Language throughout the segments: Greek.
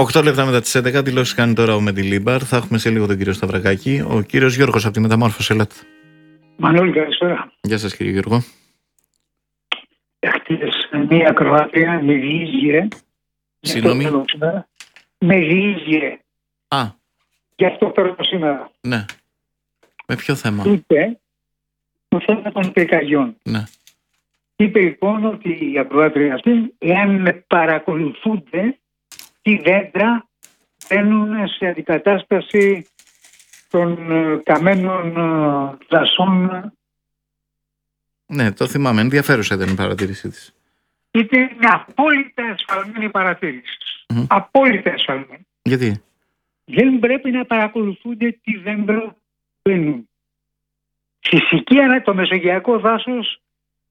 8 λεπτά μετά τις 11, δηλώσεις κάνει τώρα ο Μεντιλίμπαρ. Θα έχουμε σε λίγο τον κύριο Σταυρακάκη. Ο κύριος Γιώργος από τη Μεταμόρφωση, ελάτε. Μανώλη, καλησπέρα. Γεια σας κύριε Γιώργο. Χτες μία Κροάτια με διήγε. Συγγνώμη. Με διήγε. Α. Γι' αυτό παίρνω σήμερα. Ναι. Με ποιο θέμα? Είπε το θέμα των πυρκαγιών. Ναι. Είπε λοιπόν ότι οι ακροάτριοι αυτοί, εάν παρακολουθούνται, τι δέντρα μπαίνουν σε αντικατάσταση των καμένων δασών. Ναι, το θυμάμαι. Ενδιαφέρουσα ήταν η παρατήρησή της. Είναι απόλυτα εσφαλμένη παρατήρηση. Απόλυτα εσφαλμένη. Γιατί? Δεν πρέπει να παρακολουθούνται τι δέντρα μπαίνουν. Φυσική, το μεσογειακό δάσος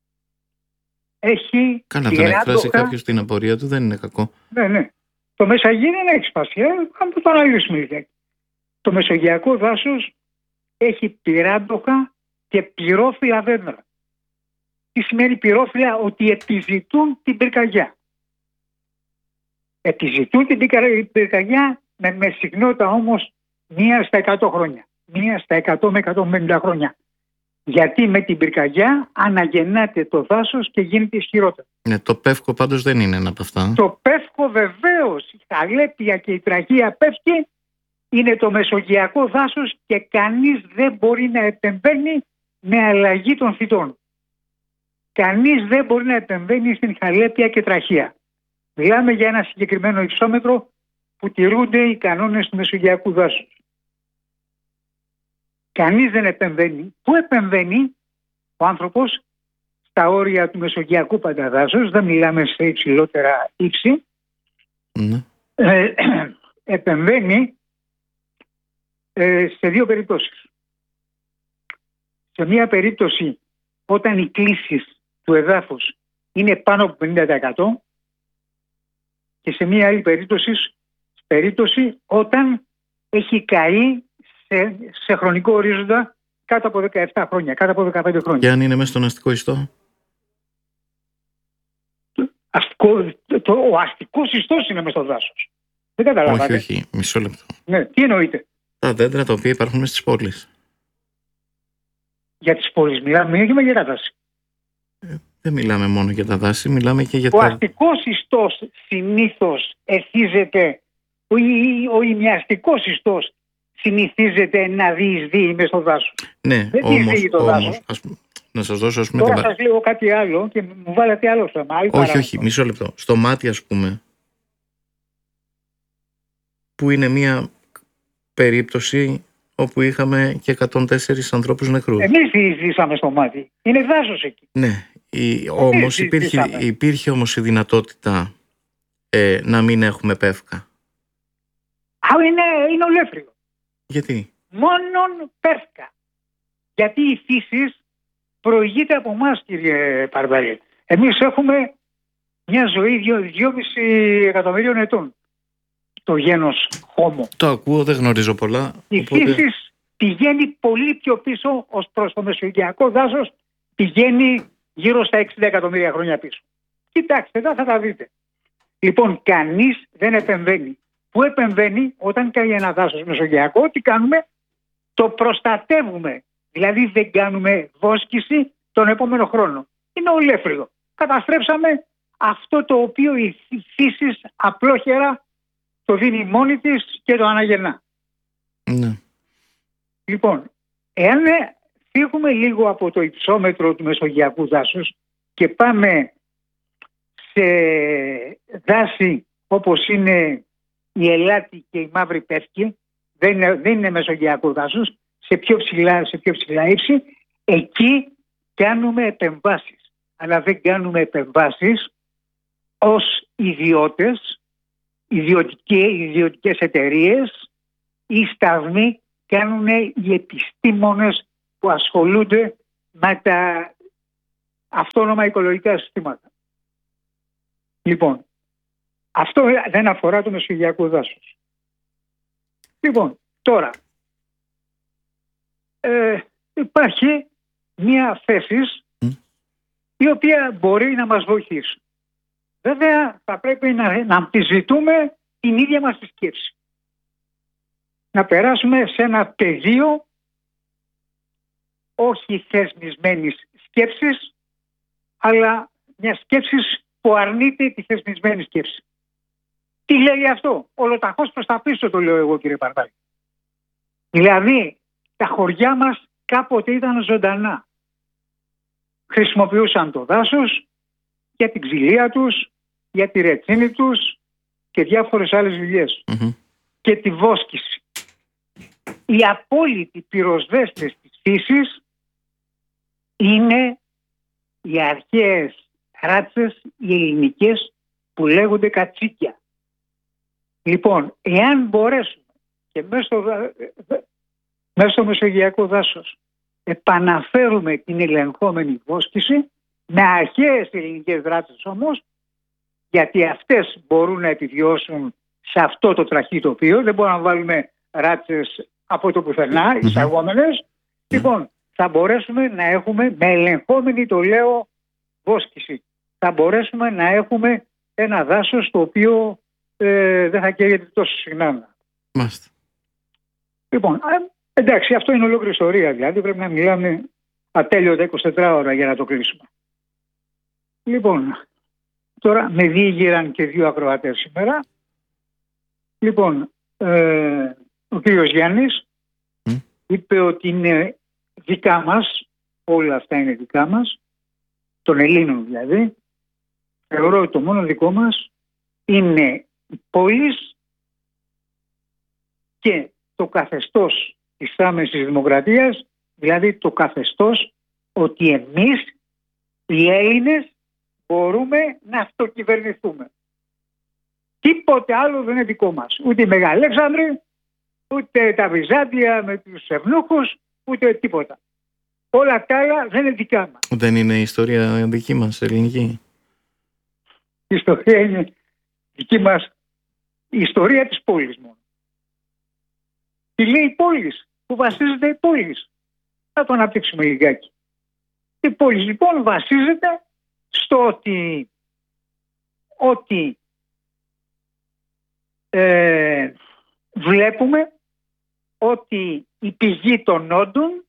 έχει. Καλά, το να εκφράσει κάποιος την απορία του δεν είναι κακό. Ναι. Το Μεσαγίνη δεν έχει σπασία. Αν το αναλύσουμε λίγα. Το μεσογειακό δάσος έχει πυράντοχα και πυρόφυλλα δέντρα. Τι σημαίνει πυρόφυλλα? Ότι επιζητούν την πυρκαγιά. Επιζητούν την πυρκαγιά με συχνότητα όμως 1 στα 100 χρόνια. 1 στα 100 με 150 χρόνια. Γιατί με την πυρκαγιά αναγεννάται το δάσος και γίνεται ισχυρότερο. Ναι, το πεύκο πάντως δεν είναι ένα από αυτά. Το πεύκο βεβαίως, η Χαλέπεια και η Τραχία πεύκη είναι το μεσογειακό δάσος και κανείς δεν μπορεί να επεμβαίνει με αλλαγή των φυτών. Κανείς δεν μπορεί να επεμβαίνει στην Χαλέπεια και Τραχία. Μιλάμε για ένα συγκεκριμένο υψόμετρο που τηρούνται οι κανόνες του μεσογειακού δάσους. Κανείς δεν επεμβαίνει. Πού επεμβαίνει ο άνθρωπος? Στα όρια του μεσογειακού πανταδάσους, δεν μιλάμε σε υψηλότερα ύψη. Επεμβαίνει σε 2 περιπτώσεις. Σε μία περίπτωση όταν οι κλίσεις του εδάφους είναι πάνω από 50% και σε μία άλλη περίπτωση όταν έχει καεί σε χρονικό ορίζοντα κάτω από 17 χρόνια, κάτω από 15 χρόνια. Και αν είναι μέσα στον αστικό ιστό? Ο αστικός ιστός είναι μέσα στο δάσος. Δεν καταλαβαίνετε. Όχι, μισό λεπτό. Ναι, τι εννοείτε? Τα δέντρα τα οποία υπάρχουν μέσα στις πόλεις. Για τις πόλεις μιλάμε ή για τα δάση? Δεν μιλάμε μόνο για τα δάση, μιλάμε και για Ο αστικός ιστός συνήθως εθίζεται, ο ημιαστικός ιστός συνηθίζεται να διεισδύει μέσα στο δάσος. Ναι, όμως να σας δώσω ας πούμε. Τώρα σας λέω κάτι άλλο και μου βάλατε άλλο θέμα. Όχι, μισό λεπτό. Στο Μάτι ας πούμε, που είναι μια περίπτωση όπου είχαμε και 104 ανθρώπους νεκρούς. Εμείς διεισδύσαμε στο Μάτι. Είναι δάσος εκεί. Ναι, όμως υπήρχε όμως η δυνατότητα να μην έχουμε πεύκα. Είναι ολέφρυγο. Γιατί? Μόνον πεύκα. Γιατί η φύση προηγείται από εμάς, κύριε Παρβαρή. Εμείς έχουμε μια ζωή 2,5 εκατομμυρίων ετών. Το γένος Homo. Το ακούω, δεν γνωρίζω πολλά. Η φύση πηγαίνει πολύ πιο πίσω ως προς το μεσογειακό δάσος, πηγαίνει γύρω στα 60 εκατομμύρια χρόνια πίσω. Κοιτάξτε, εδώ θα τα δείτε. Λοιπόν, κανείς δεν επεμβαίνει. Πού επεμβαίνει? Όταν κάνει ένα δάσος μεσογειακό, τι κάνουμε? Το προστατεύουμε. Δηλαδή δεν κάνουμε βόσκηση τον επόμενο χρόνο. Είναι ολέφρυγο. Καταστρέψαμε αυτό το οποίο η φύση απλόχερα το δίνει μόνη της και το αναγεννά. Ναι. Λοιπόν, εάν φύγουμε λίγο από το υψόμετρο του μεσογειακού δάσους και πάμε σε δάση όπως είναι η Ελάτη και η Μαύρη Πεύκη, δεν είναι μεσογειακό δάσος, σε πιο ψηλά ύψη, εκεί κάνουμε επεμβάσεις. Αλλά δεν κάνουμε επεμβάσεις ως ιδιώτες, ιδιωτικές εταιρείες ή σταθμοί, κάνουν οι επιστήμονες που ασχολούνται με τα αυτόνομα οικολογικά συστήματα. Λοιπόν, αυτό δεν αφορά το μεσογειακό δάσος. Λοιπόν, τώρα υπάρχει μια θέση η οποία μπορεί να μας βοηθήσει. Βέβαια θα πρέπει να αμφισβητούμε την ίδια μας τη σκέψη. Να περάσουμε σε ένα πεδίο όχι θεσμισμένης σκέψης, αλλά μια σκέψης που αρνείται τη θεσμισμένη σκέψη. Τι λέει αυτό? Ολοταχώς προς τα πίσω το λέω εγώ, κύριε Παρδάκη. Δηλαδή, τα χωριά μας κάποτε ήταν ζωντανά. Χρησιμοποιούσαν το δάσος για την ξυλία τους, για τη ρετσίνη τους και διάφορες άλλες δουλειές. Και τη βόσκηση. Οι απόλυτοι πυροσβέστες της φύσης είναι οι αρχαίες ράτσες, οι ελληνικές, που λέγονται κατσίκια. Λοιπόν, εάν μπορέσουμε και μέσα στο μεσογειακό δάσος επαναφέρουμε την ελεγχόμενη βόσκηση, με αρχαίες ελληνικές δράτσες όμως, γιατί αυτές μπορούν να επιβιώσουν σε αυτό το τραχή τοπίο, δεν μπορούμε να βάλουμε ράτσες από το πουθενά, εισαγόμενες. Λοιπόν, θα μπορέσουμε να έχουμε, με ελεγχόμενη το λέω βόσκηση, θα μπορέσουμε να έχουμε ένα δάσος το οποίο δεν θα καίγεται τόσο συχνά. Μάλιστα. Λοιπόν, εντάξει, αυτό είναι ολόκληρη ιστορία, δηλαδή πρέπει να μιλάμε ατέλειωτα 24 ώρα για να το κλείσουμε. Λοιπόν, τώρα με διήγηραν και δύο ακροατές σήμερα. Λοιπόν, ο κύριος Γιάννης είπε ότι είναι δικά μας, όλα αυτά είναι δικά μας, των Ελλήνων δηλαδή. Θεωρώ ότι το μόνο δικό μας είναι οι πόλεις και το καθεστώς της άμεσης δημοκρατίας, δηλαδή το καθεστώς ότι εμείς οι Έλληνες μπορούμε να αυτοκυβερνηθούμε. Τίποτε άλλο δεν είναι δικό μας. Ούτε η Μεγαλέξανδρη, ούτε τα Βυζάντια με τους Ευνούχους, ούτε τίποτα. Όλα τα άλλα δεν είναι δικά μας. Δεν είναι η ιστορία δική μας, ελληνική? Η ιστορία είναι δική μας, η ιστορία της πόλης μόνο. Τι λέει η πόλη, που βασίζεται η πόλη. Θα το αναπτύξουμε λιγάκι. Η πόλη λοιπόν βασίζεται στο ότι βλέπουμε ότι η πηγή των όντων,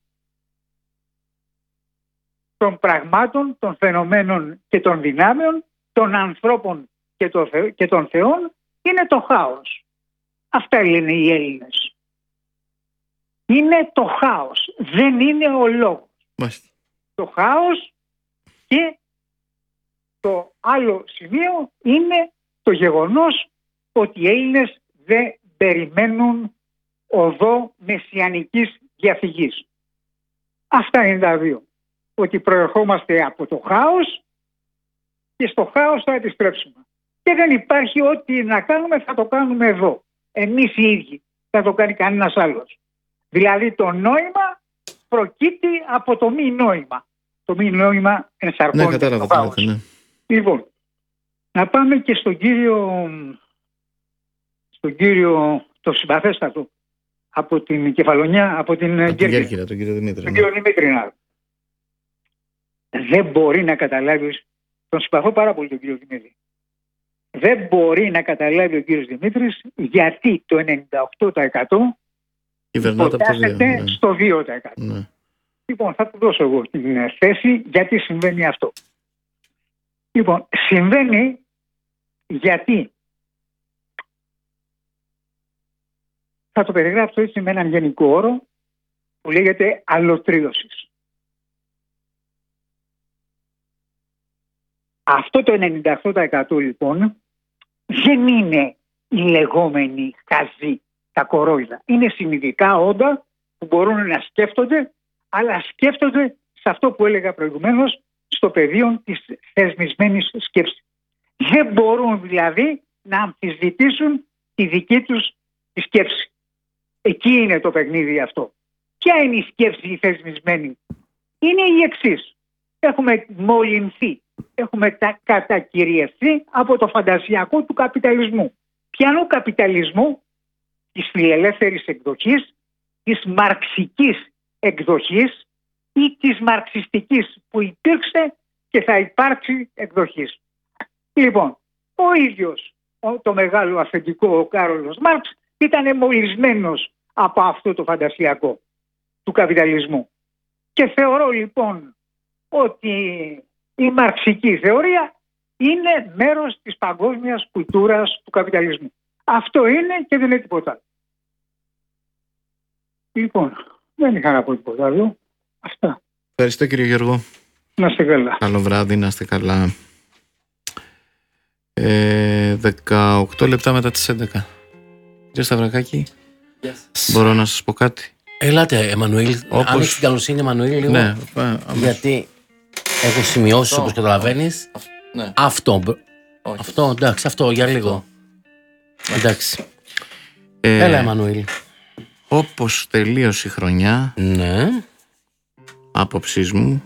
των πραγμάτων, των φαινομένων και των δυνάμεων, των ανθρώπων και των θεών είναι το χάος. Αυτά λένε οι Έλληνες. Είναι το χάος, δεν είναι ο λόγος. Μάλιστα. Το χάος, και το άλλο σημείο είναι το γεγονός ότι οι Έλληνες δεν περιμένουν οδό μεσιανικής διαφυγής. Αυτά είναι τα δύο. Ότι προερχόμαστε από το χάος και στο χάος θα επιστρέψουμε. Και δεν υπάρχει ό,τι να κάνουμε, θα το κάνουμε εδώ. Εμείς οι ίδιοι. Θα το κάνει κανένας άλλος. Δηλαδή το νόημα προκύπτει από το μη νόημα. Το μη νόημα ενσαρκώνεται στο χάος. Ναι. Λοιπόν, να πάμε και στον κύριο το συμπαθέστατο από την Κεφαλονιά, από την Κέρκυρα, τον κύριο Δημήτρη. Τον κύριο Δημήτρη. Δεν μπορεί να καταλάβει, τον συμπαθώ πάρα πολύ τον κύριο Δημήτρη. Δεν μπορεί να καταλάβει ο κύριος Δημήτρης γιατί το 98% υποτάσσεται στο 2%. Ναι. Λοιπόν, θα του δώσω εγώ την θέση γιατί συμβαίνει αυτό. Λοιπόν, συμβαίνει γιατί θα το περιγράψω έτσι με έναν γενικό όρο που λέγεται αλωτρίωσης. Αυτό το 98% λοιπόν δεν είναι οι λεγόμενοι χαζοί, τα κορόιδα. Είναι συνειδητά όντα που μπορούν να σκέφτονται, αλλά σκέφτονται σε αυτό που έλεγα προηγουμένως, στο πεδίο της θεσμισμένης σκέψης. Δεν μπορούν δηλαδή να αμφισβητήσουν τη δική τους τη σκέψη. Εκεί είναι το παιχνίδι αυτό. Ποια είναι η σκέψη η θεσμισμένη? Είναι η εξής. Έχουμε μολυνθεί. Έχουμε κατακυριευθεί από το φαντασιακό του καπιταλισμού. Ποιανού καπιταλισμού? Της φιλελεύθερης εκδοχής, της μαρξικής εκδοχής ή της μαρξιστικής που υπήρξε και θα υπάρξει εκδοχής. Λοιπόν, ο ίδιος το μεγάλο αφεντικό ο Κάρολος Μάρξ ήταν μολυσμένος από αυτό το φαντασιακό του καπιταλισμού. Και θεωρώ λοιπόν ότι η μαρξική θεωρία είναι μέρος της παγκόσμιας κουλτούρας του καπιταλισμού. Αυτό είναι και δεν είναι τίποτα άλλο. Λοιπόν, δεν είχα να πω τίποτα άλλο. Αυτά. Ευχαριστώ κύριε Γιώργο. Να είστε καλά. Καλό βράδυ, να είστε καλά. 18 λεπτά μετά τις 11. Κύριε Σταυρακάκη, μπορώ να σας πω κάτι? Ελάτε, Εμμανουήλ. Αν έχεις την καλοσύνη, Εμμανουήλ, λίγο. Ναι, γιατί έχω σημειώσει, όπως καταλαβαίνεις. Ναι. Αυτό. Όχι. Αυτό, εντάξει, αυτό για λίγο. Εντάξει. Έλα, Εμμανουήλ. Όπως τελείωσε η χρονιά, Ναι. άποψής μου,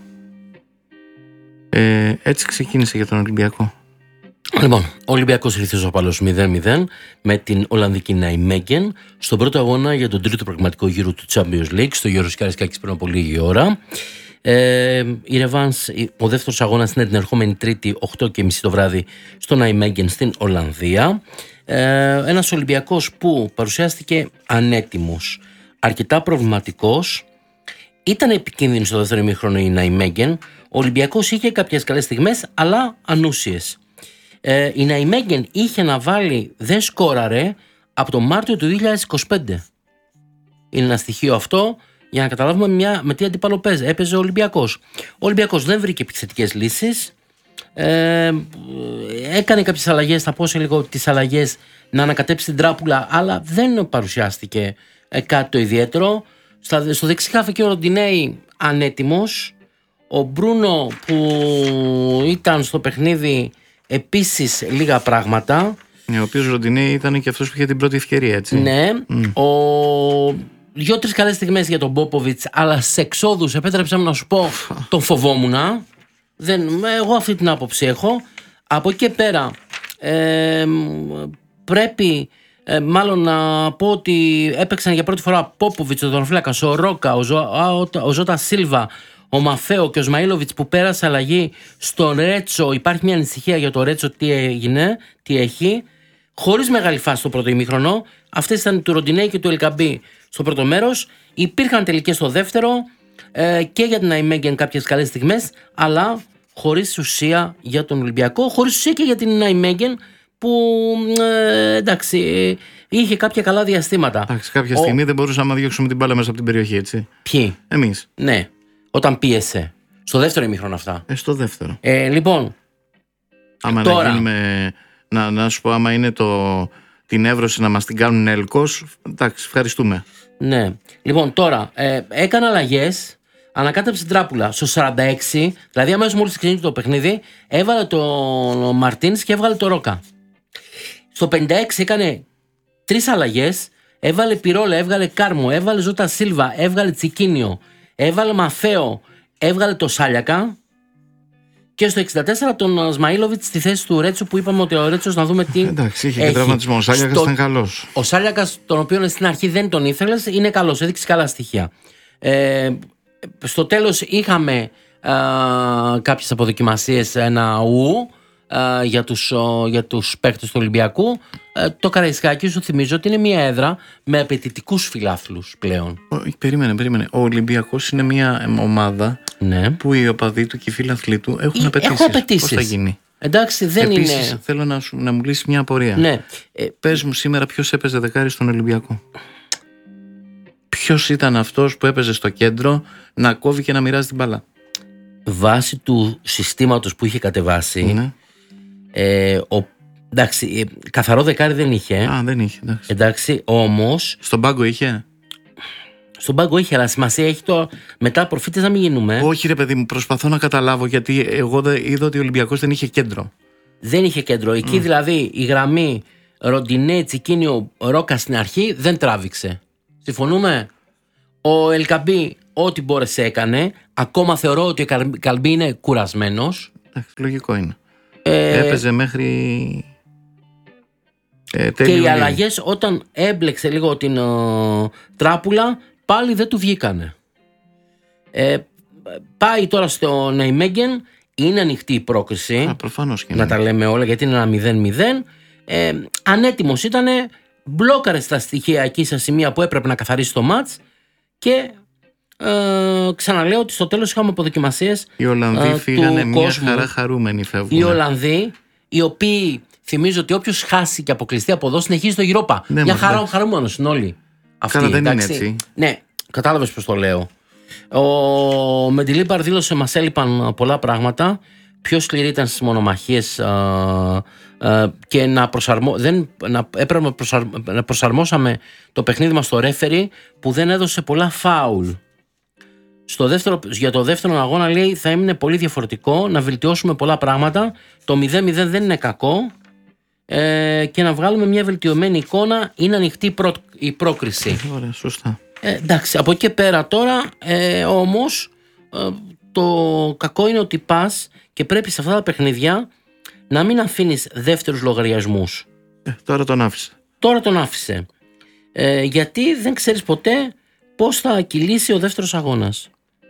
έτσι ξεκίνησε για τον Ολυμπιακό. Λοιπόν, ο Ολυμπιακός ήρθε ο Πάλος 0-0 με την Ολλανδική Ναϊμέγγεν στον πρώτο αγώνα για τον τρίτο πραγματικό γύρο του Champions League στο Γιώργος Καραϊσκάκης πριν από λίγη ώρα. Η Ρεβάνς, ο δεύτερος αγώνας είναι την ερχόμενη Τρίτη 8:30 το βράδυ στο Ναϊμέγγεν στην Ολλανδία. Ένας Ολυμπιακός που παρουσιάστηκε ανέτοιμος, αρκετά προβληματικός. Ήταν επικίνδυνη στο δεύτερο ημίχρονο η Ναϊμέγγεν. Ο Ολυμπιακός είχε κάποιες καλές στιγμές, αλλά ανούσιες. Η Ναϊμέγγεν είχε να βάλει, δεν σκόραρε από τον Μάρτιο του 2025. Είναι ένα στοιχείο αυτό για να καταλάβουμε με τι αντίπαλο έπαιζε ο Ολυμπιακός. Ο Ολυμπιακός δεν βρήκε επιθετικές λύσεις. Έκανε κάποιες αλλαγές, θα πω σε λίγο τις αλλαγές, να ανακατέψει την τράπουλα, αλλά δεν παρουσιάστηκε κάτι το ιδιαίτερο. Στο δεξιχάφι και ο Ροντινέη ανέτοιμος. Ο Μπρούνο που ήταν στο παιχνίδι επίσης λίγα πράγματα. Ο οποίος Ροντινέη ήταν και αυτός που είχε την πρώτη ευκαιρία, έτσι. Ναι. Δύο-τρεις καλές στιγμές για τον Μπόποβιτς, αλλά σε εξόδους, επέτρεψα να σου πω, τον φοβόμουνα. Εγώ αυτή την άποψη έχω. Από εκεί πέρα πρέπει μάλλον να πω ότι έπαιξαν για πρώτη φορά Πόποβιτς, ο Δονοφύλακας, ο Ρόκα, ο Ζώτα Σίλβα, ο Μαφέο και ο Σμαΐλοβιτς που πέρασε αλλαγή στον Ρέτσο. Υπάρχει μια ανησυχία για το Ρέτσο, τι έγινε, τι έχει. Χωρίς μεγάλη φάση στο πρώτο ημίχρονο. Αυτές ήταν του Ροντινέη και του Ελκαμπή στο πρώτο μέρος. Υπήρχαν τελικές στο δεύτερο και για την Ναϊμέγγεν κάποιες καλές στιγμές, αλλά χωρίς ουσία για τον Ολυμπιακό, χωρίς ουσία και για την Ναϊμέγγεν που εντάξει, είχε κάποια καλά διαστήματα. Εντάξει, κάποια στιγμή δεν μπορούσαμε να διώξουμε την μπάλα μέσα από την περιοχή, έτσι. Ποιοι? Εμείς. Ναι, όταν πίεσε. Στο δεύτερο ημίχρονο αυτά. Στο δεύτερο. Λοιπόν. Άμα τώρα. Να γίνουμε. Να σου πω, άμα είναι την εύρωση να μας την κάνουν έλκος, εντάξει, ευχαριστούμε. Ναι. Λοιπόν, τώρα έκανε αλλαγές, ανακάτεψε την τράπουλα στο 46, δηλαδή αμέσως μόλις ξεκίνησε το παιχνίδι, έβαλε τον Μαρτίνς και έβγαλε τον Ρόκα. Στο 56 έκανε 3 αλλαγές, έβαλε Πιρόλα, έβγαλε Κάρμο, έβαλε Ζώτα Σίλβα, έβγαλε Τσικίνιο, έβαλε Μαφέο, έβγαλε το Σάλιακα. Και στο 64 τον Σμαΐλοβιτς στη θέση του Ρέτσο που είπαμε ότι ο Ρέτσος να δούμε τι. Εντάξει, είχε και τραυματισμό. Ο Σάλιακας ήταν καλός. Ο Σάλιακας, τον οποίο στην αρχή δεν τον ήθελες, είναι καλός, έδειξε καλά στοιχεία. Στο τέλος είχαμε κάποιες αποδοκιμασίες, ένα ου για τους παίκτες του Ολυμπιακού. Το Καραϊσκάκη, σου θυμίζω ότι είναι μια έδρα με απαιτητικούς φιλάθλους πλέον. Περίμενε. Ο Ολυμπιακός είναι μια ομάδα, ναι, που οι οπαδοί του και οι φίλαθλοι του έχουν απαιτήσεις. Πώς θα γίνει? Εντάξει, δεν επίσης, είναι. Θέλω να μου λύσει μια απορία. Ναι. Πες μου σήμερα ποιος έπαιζε δεκάρι στον Ολυμπιακό. Ποιος ήταν αυτός που έπαιζε στο κέντρο να κόβει και να μοιράζει την μπάλα? Βάσει του συστήματος που είχε κατεβάσει, ναι. Εντάξει, καθαρό δεκάρι δεν είχε. Δεν είχε. Εντάξει, όμως. Στον πάγκο είχε. Στον πάγκο είχε, αλλά σημασία έχει το μετά προφήτες να μην γίνουμε. Όχι, ρε παιδί μου, προσπαθώ να καταλάβω, γιατί εγώ είδα ότι ο Ολυμπιακός δεν είχε κέντρο. Δεν είχε κέντρο. Εκεί δηλαδή η γραμμή Ροντινέ, Τσικίνιο, Ρόκα στην αρχή δεν τράβηξε. Συμφωνούμε? Ο Ελκαμπή ό,τι μπόρεσε έκανε. Ακόμα θεωρώ ότι ο Καλμπή είναι κουρασμένος. Λογικό είναι. Έπαιζε μέχρι και οι αλλαγές όταν έμπλεξε λίγο την τράπουλα πάλι δεν του βγήκανε. Πάει τώρα στο Ναϊμέγγεν, είναι ανοιχτή η πρόκριση. Προφανώς και να τα λέμε όλα, γιατί είναι ένα 0-0. ανέτοιμος ήτανε, μπλόκαρε στα στοιχεία εκεί στα σημεία που έπρεπε να καθαρίσει το μάτς και ξαναλέω ότι στο τέλος είχαμε αποδοκιμασίες. Οι Ολλανδοί φύγανε μια χαρά χαρούμενοι φεύγουν. Οι Ολλανδοί, οι οποίοι θυμίζω ότι όποιος χάσει και αποκλειστεί από εδώ συνεχίζει το Europa. Ναι, μια χαρά χαρούμενος είναι όλοι. Καλά, δεν είναι έτσι. Ναι, κατάλαβες πώς το λέω. Ο Μεντιλίμπαρ δήλωσε μας έλειπαν πολλά πράγματα. Πιο σκληρή ήταν στις μονομαχίες και έπρεπε να προσαρμόσαμε το παιχνίδι μας στο ρέφερι που δεν έδωσε πολλά φάουλ. Για το δεύτερο αγώνα λέει θα έμεινε πολύ διαφορετικό, να βελτιώσουμε πολλά πράγματα. Το 0-0 δεν είναι κακό και να βγάλουμε μια βελτιωμένη εικόνα. Είναι ανοιχτή η πρόκριση. Ωραία, σωστά. Εντάξει, από εκεί πέρα τώρα όμως το κακό είναι ότι πας και πρέπει σε αυτά τα παιχνίδια να μην αφήνεις δεύτερους λογαριασμούς. Τώρα τον άφησε. Γιατί δεν ξέρεις ποτέ πώς θα κυλήσει ο δεύτερος αγώνας.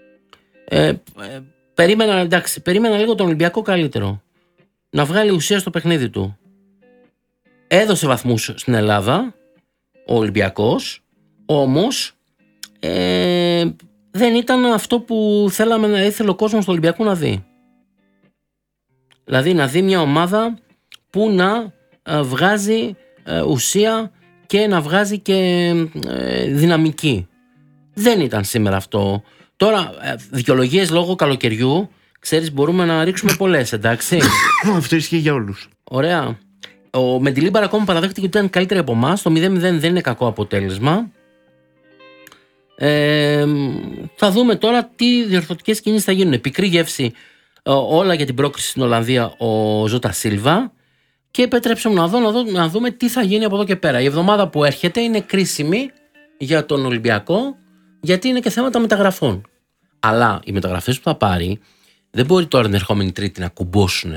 Περίμενα λίγο τον Ολυμπιακό καλύτερο. Να βγάλει ουσία στο παιχνίδι του. Έδωσε βαθμούς στην Ελλάδα ο Ολυμπιακός, όμως δεν ήταν αυτό που ήθελε ο κόσμος του Ολυμπιακού να δει. Δηλαδή να δει μια ομάδα που να βγάζει ουσία και να βγάζει και δυναμική. Δεν ήταν σήμερα αυτό. Τώρα δικαιολογίες λόγω καλοκαιριού, ξέρεις, μπορούμε να ρίξουμε πολλές, εντάξει. Αυτό ισχύει για όλους. Ωραία. Ο Μεντιλίμπαρ ακόμα παραδέχτηκε ότι ήταν καλύτερη από εμάς. Το 0-0 δεν είναι κακό αποτέλεσμα. Θα δούμε τώρα τι διορθωτικές κινήσεις θα γίνουν. Πικρή γεύση όλα για την πρόκριση στην Ολλανδία ο Ζώτα Σίλβα. Και επιτρέψτε μου να δούμε τι θα γίνει από εδώ και πέρα. Η εβδομάδα που έρχεται είναι κρίσιμη για τον Ολυμπιακό, γιατί είναι και θέματα μεταγραφών. Αλλά οι μεταγραφές που θα πάρει δεν μπορεί τώρα την ερχόμενη Τρίτη να κουμπώσουν.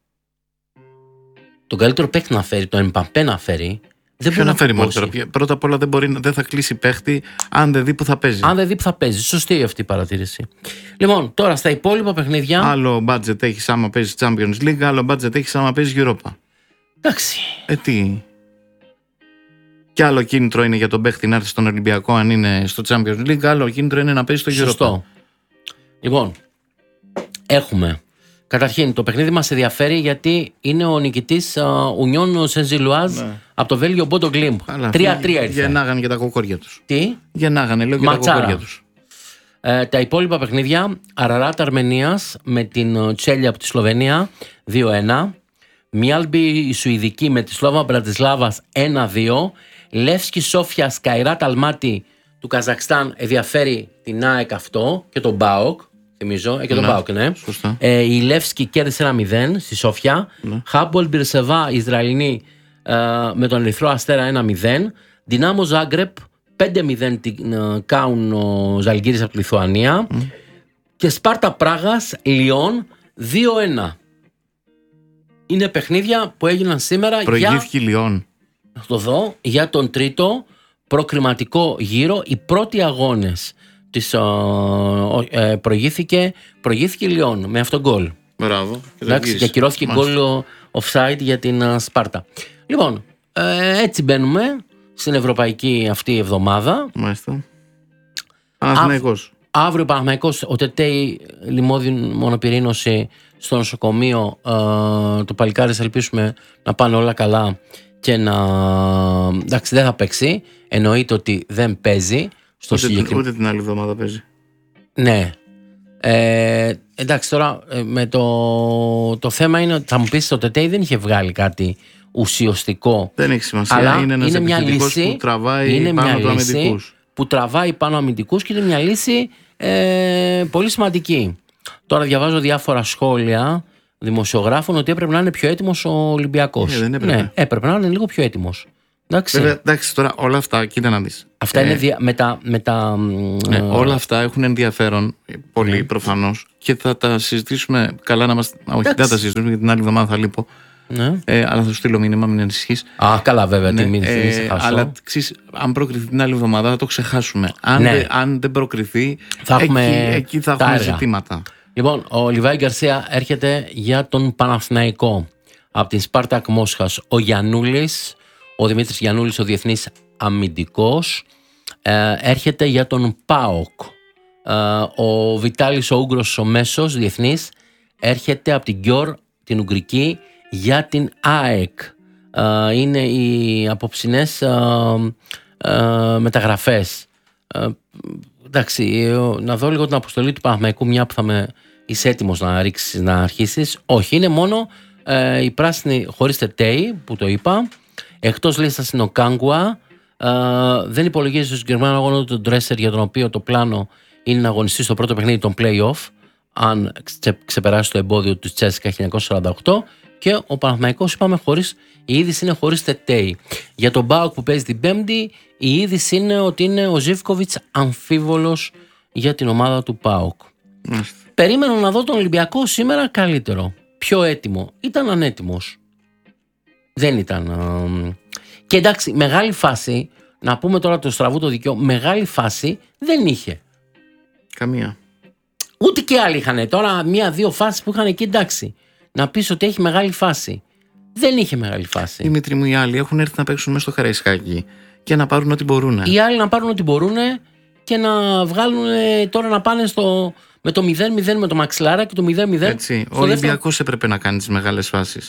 Τον καλύτερο παίκτη να φέρει, τον Εμπαπέ να φέρει. Δεν μπορεί να φέρει μόνο τώρα. Πρώτα απ' όλα δεν θα κλείσει παίκτη αν δεν δει που θα παίζει. Σωστή αυτή η παρατήρηση. Λοιπόν, τώρα στα υπόλοιπα παιχνίδια. Άλλο budget έχει άμα παίζει Champions League, άλλο budget έχει άμα παίζει Europa. Εντάξει. Τι. Και άλλο κίνητρο είναι για τον παίχτη να έρθει στον Ολυμπιακό αν είναι στο Champions League, άλλο κίνητρο είναι να παίζει στο Europa. Σωστό. Λοιπόν, έχουμε. Καταρχήν, το παιχνίδι μας ενδιαφέρει γιατί είναι ο νικητής Union Saint-Gilloise από το Βέλγιο Bodo Glimt. 3-3 ήρθε. Γεννάγανε και τα κοκόρια τους. Τι? Γεννάγανε, λέω, και τα κοκόρια τους. Τα υπόλοιπα παιχνίδια, Αραράτ Αρμενίας με την Τσέλια από τη Σλοβενία 2-1. Μιάλμπι η Σουηδική με τη Σλόβα Μπρατισλάβας 1-2. Λεύσκι Σόφια Σκαϊράτ Αλμάτι του Καζακστάν ενδιαφέρει την ΑΕΚ αυτό και τον ΠΑΟΚ. Θυμίζω, και τον ΠΑΟΚ, ναι. Η Λεύσκι κέρδισε 1-0 στη Σόφια. Χάμπολ Μπιρσεβά Ισραηλινή με τον Ερυθρό Αστέρα 1-0. Δυνάμο Ζάγκρεπ 5-0 την κάουν ο Ζαλγκύρης από τη Λιθουανία. Και Σπάρτα Πράγας Λιόν 2-1. Είναι παιχνίδια που έγιναν σήμερα. Προηγήθηκε η Λιόν. Το δω, για τον τρίτο προκριματικό γύρο. Οι πρώτοι αγώνες προηγήθηκε η Λιόν με αυτόν γκολ. Μπράβο. Και ακυρώθηκε γκολ offside για την Σπάρτα. Λοιπόν, έτσι μπαίνουμε στην ευρωπαϊκή αυτή εβδομάδα. Μάλιστα. Παναθηναϊκός. Αύριο Παναθηναϊκός, ο Τετέι λιμώδη μονοπυρήνωση στο νοσοκομείο. Το παλικάρι ελπίσουμε να πάνε όλα καλά και να... Εντάξει, δεν θα παίξει. Εννοείται ότι δεν παίζει. Ούτε την άλλη εβδομάδα παίζει. Ναι. Εντάξει, τώρα με το θέμα είναι ότι θα μου πεις ότι το Τετέι δεν είχε βγάλει κάτι ουσιαστικό. Δεν έχει σημασία. Αλλά είναι ένας επιθετικός που τραβάει πάνω του αμυντικούς. Που τραβάει πάνω αμυντικούς και είναι μια λύση πολύ σημαντική. Τώρα διαβάζω διάφορα σχόλια δημοσιογράφων ότι έπρεπε να είναι πιο έτοιμος ο Ολυμπιακός. Δεν έπρεπε. Ναι, έπρεπε να είναι λίγο πιο έτοιμος. Εντάξει, τώρα όλα αυτά, κοίτα να δεις. Αυτά είναι ναι, όλα αυτά έχουν ενδιαφέρον πολύ προφανώς και θα τα συζητήσουμε καλά να μας... Όχι, δεν τα συζητήσουμε γιατί την άλλη εβδομάδα θα λείπω. Ναι. Αλλά θα σου στείλω μήνυμα, μην ανησυχείς. Καλά, βέβαια, ναι, μην ξεχάσω. Αλλά αν προκριθεί την άλλη εβδομάδα θα το ξεχάσουμε. Αν δεν προκριθεί, εκεί θα έχουμε ζητήματα. Λοιπόν, ο Λιβάη Γκαρσία έρχεται για τον Παναθηναϊκό. από την Σπάρτακ Μόσχας ο Γιαννούλης, ο Δημήτρης Γιαννούλης, ο διεθνής αμυντικός, έρχεται για τον ΠΑΟΚ. Ο Βιτάλης ο Ούγγρος, ο μέσος διεθνής, έρχεται από την Γκιόρ, την Ουγγρική, για την ΑΕΚ. Είναι οι απόψινές μεταγραφές. Εντάξει, να δω λίγο την αποστολή του Παναθηναϊκού, μια που είσαι έτοιμος να αρχίσεις. Όχι, είναι μόνο η πράσινη χωρίς Τετέι, που το είπα. Εκτός λίστας είναι ο Κάγκουα. Δεν υπολογίζει στο συγκεκριμένο αγώνα του Ντρέσερ, για τον οποίο το πλάνο είναι να αγωνιστεί στο πρώτο παιχνίδι των play-off, αν ξεπεράσει το εμπόδιο του Τσέσικα 1948. Και ο Παναθηναϊκός, είπαμε, η είδηση είναι χωρίς Τετέι. Για τον ΠΑΟΚ που παίζει την Πέμπτη, η είδηση είναι ότι είναι ο Ζίβκοβιτς αμφίβολος για την ομάδα του ΠΑΟΚ. Περίμενα να δω τον Ολυμπιακό σήμερα καλύτερο, πιο έτοιμο. Ήταν ανέτοιμος. Δεν ήταν. Και εντάξει, μεγάλη φάση, να πούμε τώρα το στραβού το δικαιό, μεγάλη φάση δεν είχε. Καμία. Ούτε και άλλοι είχαν. Τώρα, μία-δύο φάσεις που είχαν εκεί, εντάξει. Να πεις ότι έχει μεγάλη φάση. Δεν είχε μεγάλη φάση. Δημήτρη μου, οι άλλοι έχουν έρθει να παίξουν μέσα στο Καραϊσκάκι και να πάρουν ό,τι μπορούν. Οι άλλοι να πάρουν ό,τι μπορούν και να βγάλουν τώρα να πάνε με το 0-0 με το μαξιλάρα και το 0-0. Έτσι. Ο Ολυμπιακός έπρεπε να κάνει τις μεγάλες φάσεις.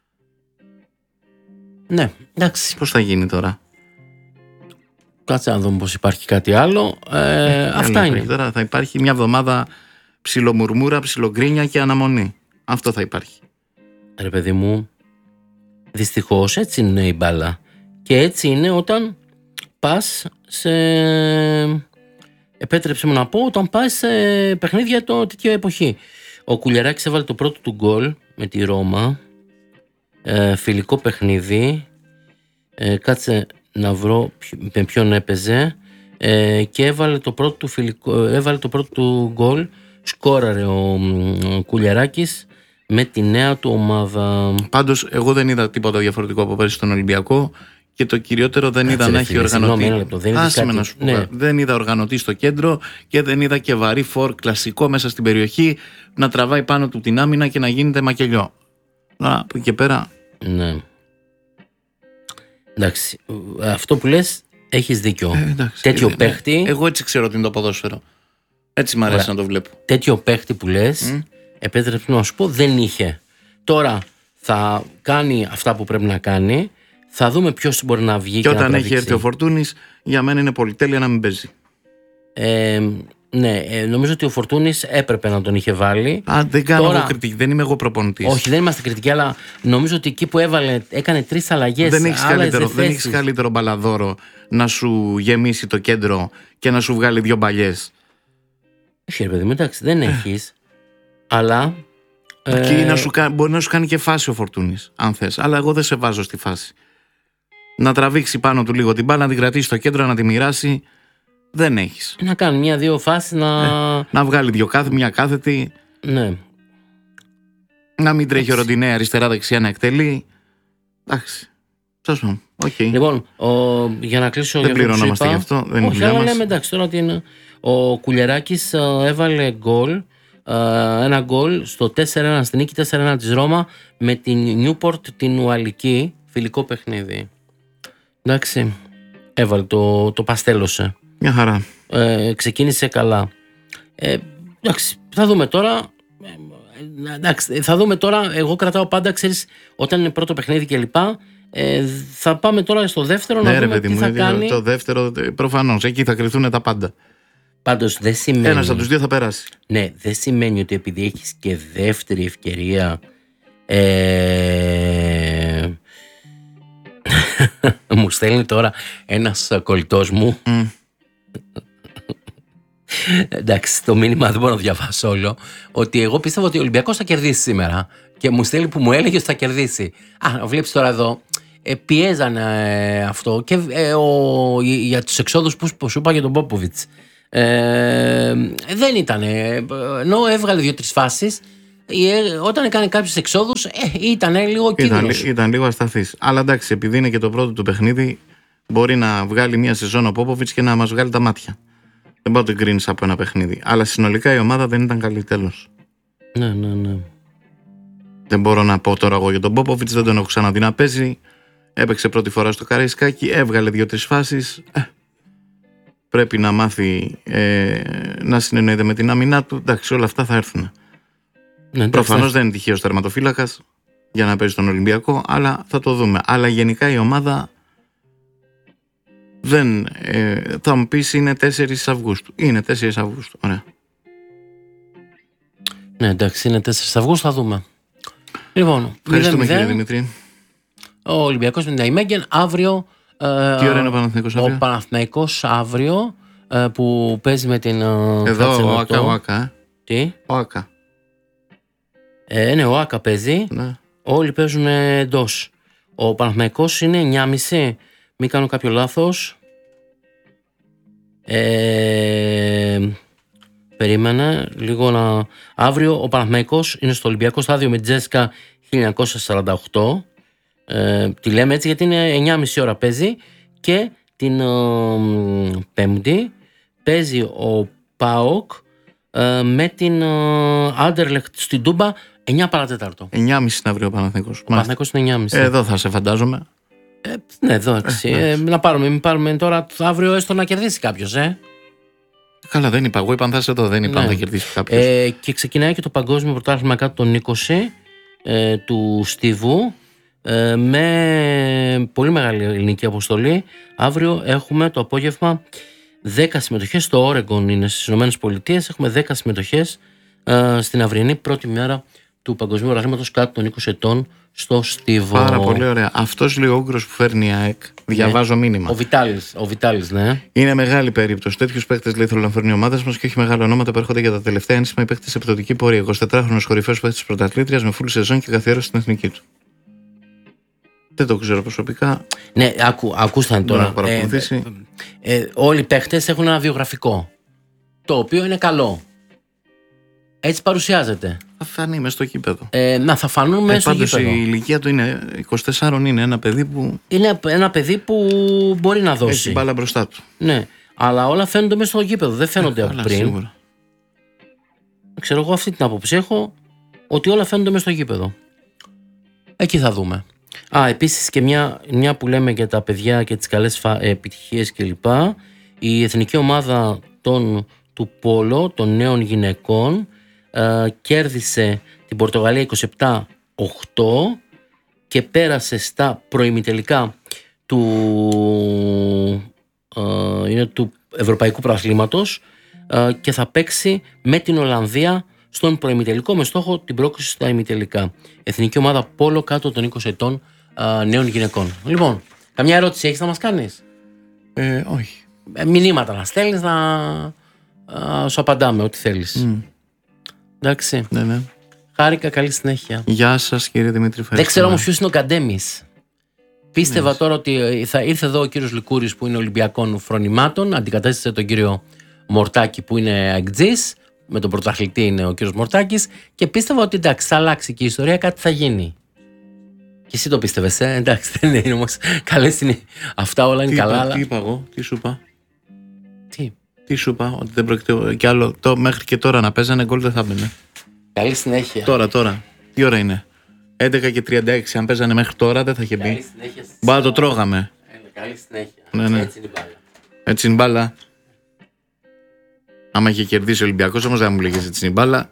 Ναι, εντάξει. Πώς θα γίνει τώρα? Κάτσε να δούμε πως υπάρχει κάτι άλλο. Αυτά είναι. Τώρα θα υπάρχει μια εβδομάδα ψιλομουρμούρα, ψιλογκρίνια και αναμονή. Αυτό θα υπάρχει. Ρε παιδί μου, δυστυχώς έτσι είναι η μπάλα. Και έτσι είναι όταν πας σε... Επέτρεψε μου να πω, όταν πας σε παιχνίδια τέτοια εποχή. Ο Κουλιαράκης έβαλε το πρώτο του γκολ με τη Ρώμα. Φιλικό παιχνίδι. Κάτσε να βρω με ποιον έπαιζε. Και έβαλε το πρώτο του γκολ. Σκόραρε ο Κουλιαράκης με τη νέα του ομάδα. Πάντως εγώ δεν είδα τίποτα διαφορετικό από πέρυσι στον Ολυμπιακό. Και το κυριότερο δεν είδα να έχει οργανωτή. Δεν είδα οργανωτή στο κέντρο και δεν είδα και βαρύ φορ κλασικό μέσα στην περιοχή να τραβάει πάνω του την άμυνα και να γίνεται μακελιό. Από εκεί και πέρα. Ναι. Εντάξει. Αυτό που λες έχεις δίκιο. Τέτοιο παίχτη. Εγώ έτσι ξέρω ότι είναι το ποδόσφαιρο. Έτσι μ' αρέσει να το βλέπω. Τέτοιο παίχτη που λες, επέτρεψε να σου πω, δεν είχε. Τώρα θα κάνει αυτά που πρέπει να κάνει. Θα δούμε ποιος μπορεί να βγει και όταν έχει έρθει ο Φορτούνης, για μένα είναι πολυτέλεια να μην παίζει. Ναι, νομίζω ότι ο Φορτούνης έπρεπε να τον είχε βάλει. Δεν κάνω εγώ κριτική, δεν είμαι εγώ προπονητής. Όχι, δεν είμαστε κριτικοί, αλλά νομίζω ότι εκεί που έκανε 3 αλλαγές. Δεν έχεις καλύτερο μπαλαδόρο να σου γεμίσει το κέντρο και να σου βγάλει 2 μπαλιές. Όχι, ρε παιδί μου, εντάξει, δεν έχεις. Αλλά. Μπορεί να σου κάνει και φάση ο Φορτούνης, αν θες. Αλλά εγώ δεν σε βάζω στη φάση. Να τραβήξει πάνω του λίγο την μπάλα, να την κρατήσει στο κέντρο, να τη μοιράσει. Δεν έχεις. Να κάνει 1-2 φάσεις να βγάλει μια κάθετη. Ναι. Να μην τρέχει ο Ροντινέ αριστερά-δεξιά να εκτελεί. Εντάξει. Okay. Λοιπόν, για να κλείσω. Δεν πληρωνόμαστε γι' αυτό. Δεν είναι δουλειά μας. Λέμε, εντάξει, τώρα τι είναι. Ο Κουλιαράκης έβαλε γκολ. Ένα γκολ στο 4-1 στην νίκη 4-1 της Ρώμα με την Νιούπορτ την Ουαλική. Φιλικό παιχνίδι. Εντάξει. Έβαλε το παστέλωσε. Μια χαρά. Ξεκίνησε καλά. Εντάξει, θα δούμε τώρα. Εντάξει, θα δούμε τώρα. Εγώ κρατάω πάντα, ξέρεις, όταν είναι πρώτο παιχνίδι κλπ. Θα πάμε τώρα στο δεύτερο να δούμε τι θα κάνει. Το δεύτερο προφανώς, εκεί θα κρυθούν τα πάντα. Πάντως δεν σημαίνει. Ένας από τους δύο θα περάσει. Ναι, δεν σημαίνει ότι επειδή έχεις και δεύτερη ευκαιρία. Μου στέλνει τώρα ένας κολλητός μου. Εντάξει, το μήνυμα δεν μπορώ να διαβάσω όλο. Ότι εγώ πίστευα ότι ο Ολυμπιακός θα κερδίσει σήμερα. Και μου στέλνει που μου έλεγε ότι θα κερδίσει. Βλέπεις τώρα εδώ. Πιέζανε αυτό. Και για τους εξόδους που σου είπα για τον Πόποβιτς. Δεν ήταν. Ενώ έβγαλε 2-3 φάσεις. Όταν έκανε κάποιους εξόδους ήταν λίγο κίνδυνος. Ήταν λίγο ασταθής. Αλλά εντάξει, επειδή είναι και το πρώτο του παιχνίδι, μπορεί να βγάλει μια σεζόν ο Πόποβιτς και να μας βγάλει τα μάτια. Δεν πάω να το κρίνεις από ένα παιχνίδι. Αλλά συνολικά η ομάδα δεν ήταν καλή, τέλος. Ναι. Δεν μπορώ να πω τώρα εγώ για τον Πόποβιτς, δεν τον έχω ξαναδεί να παίζει. Έπαιξε πρώτη φορά στο Καραϊσκάκι, έβγαλε 2-3 φάσεις. Πρέπει να μάθει να συνεννοείται με την άμυνά του. Εντάξει, όλα αυτά θα έρθουν. Ναι, προφανώς δεν είναι τυχαίος τερματοφύλακας για να παίζει στον Ολυμπιακό, αλλά θα το δούμε. Αλλά γενικά η ομάδα δεν. Θα μου πεις είναι 4 Αυγούστου. Είναι 4 Αυγούστου. Ωραία. Ναι, εντάξει, είναι 4 Αυγούστου, θα δούμε. Λοιπόν, ευχαριστούμε κύριε Δημήτρη. Ο Ολυμπιακός με την Ναϊμέγγεν αύριο. Τι ώρα είναι ο Παναθηναϊκός αύριο? Ο Παναθηναϊκός αύριο που παίζει με την. Εδώ ο Άκα. Τι? Ο Άκα. Ναι, ο Άκα παίζει. Ναι. Όλοι παίζουν εντός. Ο Παναθηναϊκός είναι 9.30. Μην κάνω κάποιο λάθος. Περίμενε λίγο να. Αύριο ο Παναθηναϊκός είναι στο Ολυμπιακό Στάδιο με Τζέσκα 1948. Τη λέμε έτσι γιατί είναι 9.30 ώρα παίζει. Και την Πέμπτη παίζει ο ΠΑΟΚ με την Άντερλεχτ στην Τούμπα 9 παρατέταρτο. 9.30 είναι αύριο ο Παναθηναϊκός. Ο Παναθηναϊκός είναι 9.30. Εδώ θα σε φαντάζομαι. Ναι, εδώ μην πάρουμε τώρα αύριο έστω να κερδίσει κάποιος. Καλά, δεν είπα. Εγώ είπα αν θα είσαι εδώ, δεν είπα αν θα κερδίσει κάποιος. Και ξεκινάει και το παγκόσμιο πρωτάθλημα κάτω των 20 του Στίβου με πολύ μεγάλη ελληνική αποστολή. Αύριο έχουμε το απόγευμα 10 συμμετοχές. Στο Όρεγκον είναι στις ΗΠΑ. Έχουμε 10 συμμετοχές στην αυριανή πρώτη μέρα του παγκοσμίου πρωταθλήματος κάτω των 20 ετών στο Στίβο. Πάρα πολύ ωραία. Αυτός λέει ο Ούγκρος που φέρνει η ΑΕΚ. Διαβάζω μήνυμα. Ο Βιτάλης, ναι. Είναι μεγάλη περίπτωση. Τέτοιους παίκτες λέει θέλουν να φέρνει οι ομάδες μας και όχι μεγάλα ονόματα που έρχονται για τα τελευταία ένσημα οι παίκτες σε πτωτική πορεία. 24χρονος κορυφαίος παίκτης της πρωταθλήτριας με full σεζόν και καθιέρωση στην εθνική του. Δεν το ξέρω προσωπικά. Ναι, ακούστε τώρα. Όλοι οι παίκτες έχουν ένα βιογραφικό. Το οποίο είναι καλό. Έτσι παρουσιάζεται. Θα φανεί μες στο γήπεδο. Θα φανούν μέσα στο γήπεδο. Η ηλικία του είναι 24, είναι ένα παιδί που. Είναι ένα παιδί που μπορεί να δώσει. Έχει μπάλα μπροστά του. Ναι, αλλά όλα φαίνονται μέσα στο γήπεδο. Δεν φαίνονται από πριν. Σίγουρα. Ξέρω εγώ αυτή την άποψη έχω ότι όλα φαίνονται μέσα στο γήπεδο. Εκεί θα δούμε. Επίσης και μια που λέμε για τα παιδιά και τις καλές επιτυχίες κλπ. Η εθνική ομάδα του Πόλο των νέων γυναικών κέρδισε την Πορτογαλία 27-8 και πέρασε στα προημιτελικά του Ευρωπαϊκού Πρωταθλήματος και θα παίξει με την Ολλανδία στον προημιτελικό με στόχο την πρόκριση στα ημιτελικά. Εθνική ομάδα Πόλο κάτω των 20 ετών νέων γυναικών. Λοιπόν, καμιά ερώτηση έχεις να μας κάνεις? Όχι. Μηνύματα να στέλνεις, να σου απαντάμε ό,τι θέλεις. Εντάξει. Ναι. Χάρηκα, καλή συνέχεια. Γεια σας κύριε Δημήτρη. Δεν ξέρω όμως ποιος είναι ο Καντέμις. Πίστευα τώρα ότι θα ήρθε εδώ ο κύριος Λικούρης που είναι Ολυμπιακών φρονημάτων, αντικατέστησε τον κύριο Μορτάκη που είναι αεκτζής, με τον πρωταθλητή είναι ο κύριος Μορτάκης και πίστευα ότι εντάξει θα αλλάξει και η ιστορία, κάτι θα γίνει. Και εσύ το πίστευες, εντάξει δεν είναι όμως, καλές είναι αυτά, όλα είναι καλά. Τι είπα εγώ, τι σου είπα? Τι σου είπα, ότι δεν πρόκειται κι άλλο, μέχρι και τώρα να παίζανε γκολ δεν θα μπαινε. Καλή συνέχεια. Τώρα, τι ώρα είναι? 11:36, αν παίζανε μέχρι τώρα δεν θα είχε μπει. Μπα το τρώγαμε. Καλή συνέχεια. Ναι. Έτσι είναι η μπάλα. Άμα είχε κερδίσει ο Ολυμπιακός όμως δεν μου λέγες έτσι είναι η μπάλα.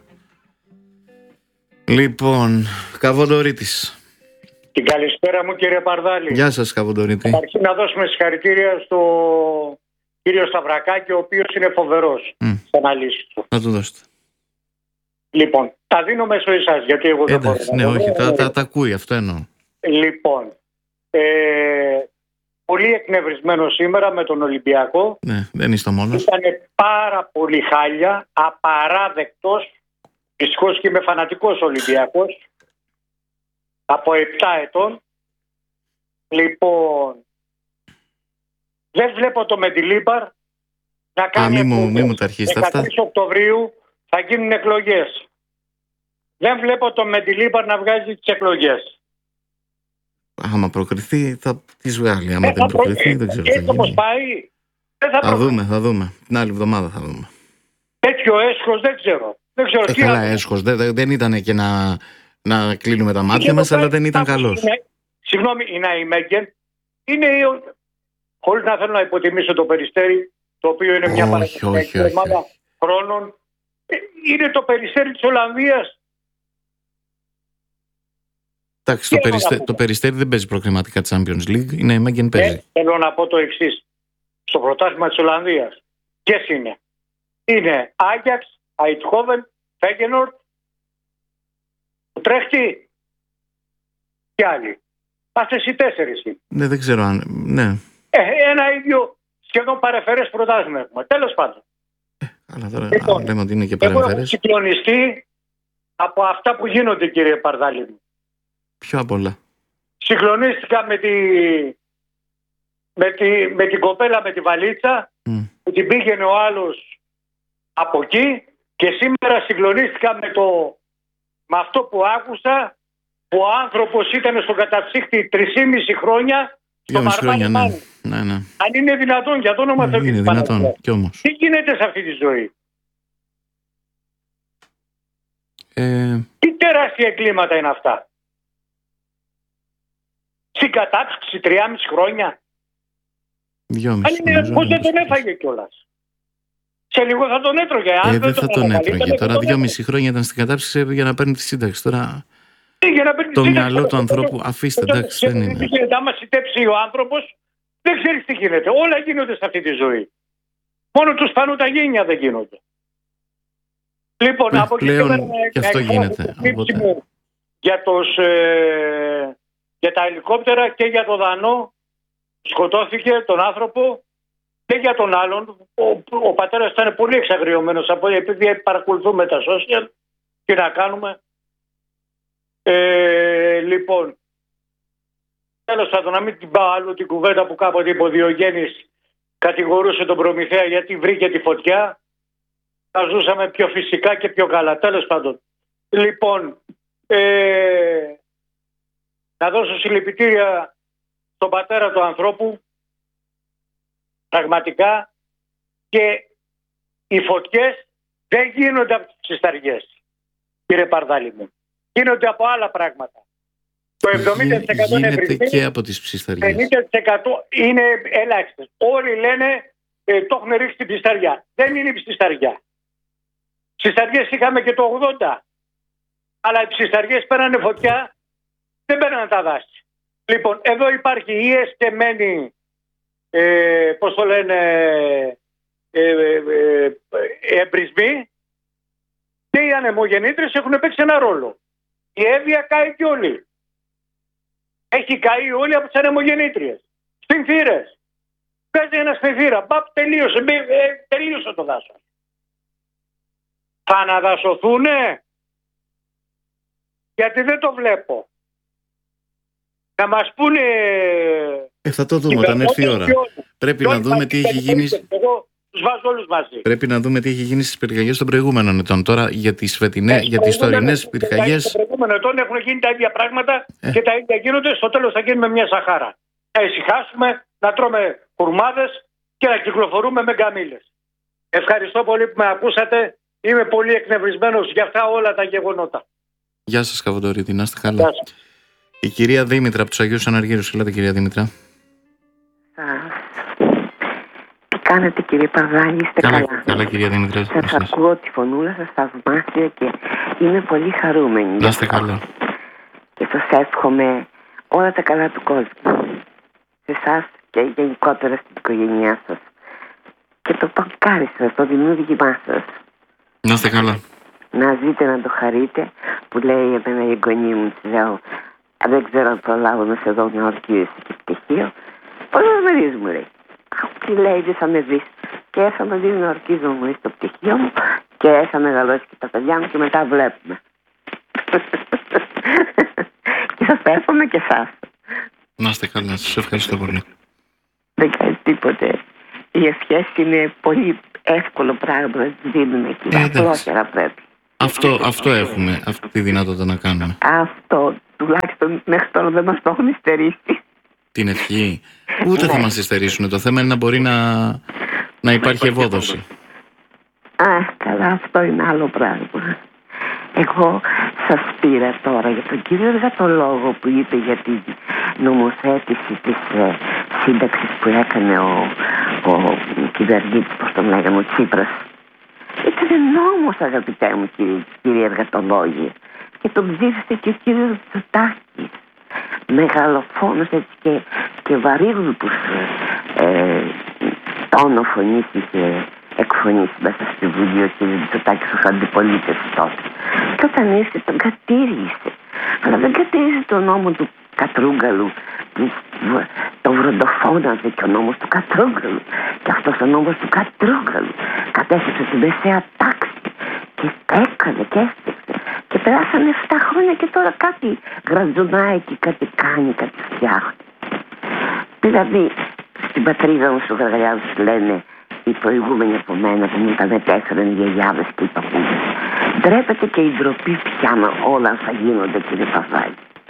Λοιπόν, Καβοντορίτης. Την καλησπέρα μου κύριε Παρδάλη. Γεια σας Καβοντορίτη. Καταρχήν να δώσουμε συγχαρητήρια στο κύριο Σταυρακάκη, ο οποίος είναι φοβερός στις αναλύσεις του. Να του δώσετε. Λοιπόν, τα δίνω μέσω εσάς, γιατί εγώ δεν μπορώ. Ναι, όχι, τα ακούει, αυτό εννοώ. Λοιπόν, πολύ εκνευρισμένο σήμερα με τον Ολυμπιακό. Ναι, δεν είσαι το μόνος. Ήταν πάρα πολύ χάλια, απαράδεκτος. Δυστυχώς και είμαι φανατικός Ολυμπιακός. Από 7 ετών. Λοιπόν, δεν βλέπω το Μεντιλίμπαρ να κάνει. Μη μου τα αρχίσετε αυτά. 13 Οκτωβρίου θα γίνουν εκλογές. Δεν βλέπω το Μεντιλίμπαρ να βγάζει τις εκλογές. Άμα προκριθεί θα τις βγάλει. Άμα δεν προκριθεί δεν ξέρω. Έτσι όπως πάει. Θα δούμε. Την άλλη εβδομάδα θα δούμε. Τέτοιο έσχος δεν ξέρω. Καλά έσχος. Δεν ήταν και να να κλείνουμε τα μάτια μας, αλλά δεν ήταν καλός. Συγγνώμη, η Ναϊμέγγεν είναι, χωρίς να θέλω να υποτιμήσω το Περιστέρι, το οποίο είναι μια παραδοσιακή ομάδα χρόνων, είναι το Περιστέρι της Ολλανδίας. Εντάξει, το Περιστέρι δεν παίζει προκριματικά Champions League, η Ναϊμέγγεν παίζει. Θέλω να πω το εξής. Στο πρωτάθλημα της Ολλανδίας, ποιες είναι? Είναι Άγιαξ, Αιτχόβεν, Φέγενορντ, Ουτρέχτη και άλλοι. Αυτές οι 4 είναι. Ναι, δεν ξέρω αν... Ναι. Ένα ίδιο σχεδόν παρεφερές πρωτάθλημα έχουμε. Τέλος πάντων. Αλλά τώρα λέμε ότι είναι και παρεμφερές. Εγώ έχω συγκλονιστεί από αυτά που γίνονται, κύριε Παρδάλη μου. Ποιο απ' όλα? Συγκλονίστηκα με την κοπέλα με τη βαλίτσα που την πήγαινε ο άλλος από εκεί, και σήμερα συγκλονίστηκα με αυτό που άκουσα, που ο άνθρωπος ήταν στον καταψύκτη 3,5 χρόνια στο Μαρμάνι. Ναι. Αν είναι δυνατόν, για το όνομα Θεού. Είναι δυνατόν, κι όμως. Τι γίνεται σε αυτή τη ζωή? Τι τεράστια εγκλήματα είναι αυτά? Στην κατάψυξη 3,5 χρόνια. 2,5. Πώς δεν τον έφαγε κιόλας? Σε λίγο θα τον έτρωγε. Δεν θα τον έτρωγε. Τώρα 2,5 χρόνια ήταν στην κατάψυξη για να παίρνει τη σύνταξη. Τώρα το μυαλό του ανθρώπου, αφήστε, εντάξει, δεν είναι. Άμα συντέψει ο άνθρωπος, δεν ξέρεις τι γίνεται. Όλα γίνονται σε αυτή τη ζωή. Μόνο τους πάνω τα γένια δεν γίνονται. Λοιπόν, από πλέον και αυτό γίνεται. Για τα ελικόπτερα και για τον Δανό, σκοτώθηκε τον άνθρωπο, και για τον άλλον. Ο πατέρας ήταν πολύ εξαγριωμένος, επειδή παρακολουθούμε τα social. Τι να κάνουμε? Λοιπόν, τέλος πάντων, να μην την πάω άλλο την κουβέντα που κάποτε είπε ο Διογέννης, κατηγορούσε τον Προμηθέα γιατί βρήκε τη φωτιά. Θα ζούσαμε πιο φυσικά και πιο καλά. Τέλος πάντων. Λοιπόν, να δώσω συλληπιτήρια στον πατέρα του ανθρώπου, πραγματικά, και οι φωτιές δεν γίνονται από τις ψισταριές, κύριε Παρδάλη μου. Γίνονται από άλλα πράγματα. Το 70% γίνεται και από τις ψισταριές. 50% είναι ελάχιστες. Όλοι λένε το έχουν ρίξει την ψισταριά. Δεν είναι η ψισταριά. Ψισταριές είχαμε και το 80. Αλλά οι ψισταριές πέρανε φωτιά, δεν πέρανε τα δάση. Λοιπόν, εδώ υπάρχει η εσκεμμένη, πώς το λένε, εμπρισμοί, και οι ανεμογεννήτρες έχουν παίξει ένα ρόλο. Η Εύβοια κάει και όλοι. Έχει καεί όλοι από τις ανεμογεννήτριες. Σπινθήρες. Παίζει ένα σπινθήρα. Μπαπ, τελείωσε το δάσος. Θα αναδασωθούνε? Γιατί δεν το βλέπω. Να μας πούνε... θα το δούμε όταν έρθει η ώρα. Πρέπει να δούμε τι έχει γίνει. Εγώ τους βάζω όλους μαζί. Πρέπει να δούμε τι έχει γίνει στις πυρκαγιές των προηγούμενων ετών. Τώρα για τις τωρινές πυρκαγιές. Των προηγούμενων ετών έχουν γίνει τα ίδια πράγματα και τα ίδια γίνονται. Στο τέλος θα γίνουμε μια σαχάρα. Να ησυχάσουμε, να τρώμε χουρμάδες και να κυκλοφορούμε με γκαμίλες. Ευχαριστώ πολύ που με ακούσατε. Είμαι πολύ εκνευρισμένος για αυτά όλα τα γεγονότα. Γεια σας, Καβοντορίτη, να είστε καλά. Η κυρία Δήμητρα από τους Αγίους Αναργύρους. Ελάτε, κυρία Δήμητρα. Τι κάνετε, κύριε Παρδάλη? Είστε καλά? Καλά, κυρία Δήμητρα. Σας ακούω τη φωνούλα σας θαυμάσια και είμαι πολύ χαρούμενη. Να είστε καλά. Και σας εύχομαι όλα τα καλά του κόσμου. Σε εσάς και γενικότερα στην οικογένειά σας. Και το παλκάρι σας, το δημιούργημά σας. Να είστε καλά. Να ζείτε, να το χαρείτε, που λέει εμένα η εγγονή μου, της λέω, δεν ξέρω αν προλάβω να σε δω μια ορκίδα και πτυχίο. Πώς να με δεις, μου λέει. Τι λέει, δεν θα με δεις. Και θα με δει μια ορκίδα μου στο πτυχίο μου και θα μεγαλώσει και τα παιδιά μου και μετά βλέπουμε. Και σας εύχομαι και εσάς. Να είστε καλά, σας ευχαριστώ πολύ. Δεν κάνει τίποτε. Οι ευχές είναι πολύ εύκολο πράγμα να τις δίνουμε εκεί. Απλόχερα πρέπει. Αυτό έχουμε, αυτή τη δυνατότητα να κάνουμε. Αυτό, τουλάχιστον μέχρι τώρα δεν μας το έχουν υστερήσει. Την ευχή. Ούτε θα μας υστερήσουν. Το θέμα είναι να μπορεί να υπάρχει ευόδοση. Καλά, αυτό είναι άλλο πράγμα. Εγώ σας πήρα τώρα για τον κύριο Εργατολόγο που είπε για τη νομοθέτηση της σύνταξης που έκανε ο κυβερνήτης, πώς τον λέγαμε, ο Τσίπρας. Ήταν νόμος, αγαπητέ μου κύριε Εργατολόγοι, και τον ψήφισε και ο κύριος Μητσοτάκης, μεγαλοφόνος έτσι και βαρύγλουπους τόνο φωνής είχε εκφωνήσει μέσα στη Βουλή ο κύριος Μητσοτάκης ως αντιπολίτευση τότε. Και όταν ήρθε τον κατήργησε, αλλά δεν κατήργησε τον νόμο του Κατρούγκαλου, το βροντοφώναζε και ο νόμος του Κατρούγκαλου, και αυτός ο νόμος του Κατρούγκαλου κατέστρεψε τη μεσαία τάξη και έκανε και έστρεψε και περάσανε 7 χρόνια και τώρα κάτι γρατζουνάει και κάτι κάνει, κάτι φτιάχνει. Δηλαδή στην πατρίδα μου στο Γαργαλιάδος λένε οι προηγούμενοι από μένα που μου τα μετέφεραν οι γιαγιάδες και οι παππούδες, ντρέπεται και η ντροπή πιάνα όλα θα γίνονται, κύριε Παπαδάκη.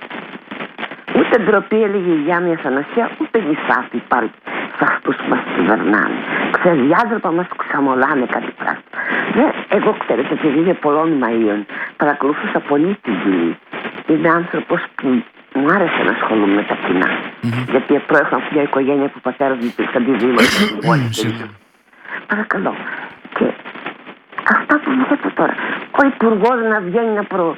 Ούτε ντροπή, έλεγε η Γιάννη Αθανασία, ούτε νησάφη υπάρχει σε αυτούς που μας κυβερνάνε. Ξεδιάδροπα μας ξαμολάνε κάτι πράγμα. Εγώ ξέρετε, επειδή είναι πολλών Μαΐων, παρακολουθούσα πολύ τη Βουλή. Είμαι άνθρωπος που μου άρεσε να ασχολούμαι με τα κοινά. Γιατί προέρχομαι από μια οικογένεια που ο πατέρας μου υπήρξε αντιδήμαρχος. Παρακαλώ. Και αυτά που βλέπω τώρα, ο υπουργός να βγαίνει